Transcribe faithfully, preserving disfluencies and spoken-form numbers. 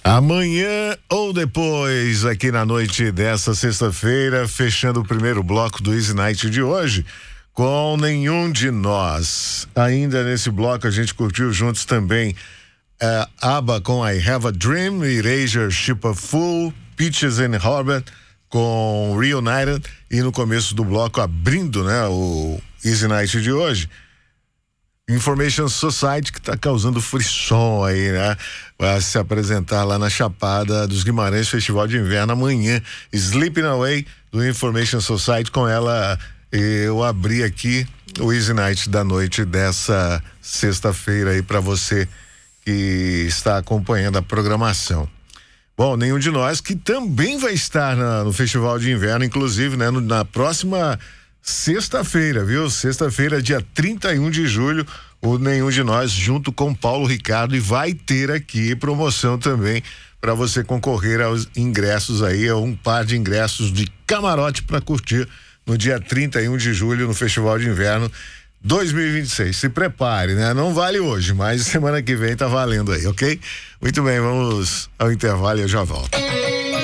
Amanhã ou depois, aqui na noite dessa sexta-feira, fechando o primeiro bloco do Easy Night de hoje, com Nenhum de Nós. Ainda nesse bloco a gente curtiu juntos também uh, ABBA com I Have a Dream, Erasure, Ship a Fool, Peaches and Herbert com Reunited, e no começo do bloco, abrindo, né, o Easy Night de hoje, Information Society, que está causando frisson aí, né? Vai se apresentar lá na Chapada dos Guimarães, Festival de Inverno amanhã. Sleeping Away do Information Society. Com ela eu abri aqui o Easy Night da noite dessa sexta-feira aí para você que está acompanhando a programação. Bom, Nenhum de Nós, que também vai estar na, no Festival de Inverno, inclusive, né, no, na próxima sexta-feira, viu? Sexta-feira, dia trinta e um de julho, o Nenhum de Nós, junto com Paulo Ricardo, e vai ter aqui promoção também para você concorrer aos ingressos aí, a um par de ingressos de camarote para curtir no dia trinta e um de julho no Festival de Inverno dois mil e vinte e seis. Se prepare, né? Não vale hoje, mas semana que vem tá valendo aí, ok? Muito bem, vamos ao intervalo e eu já volto.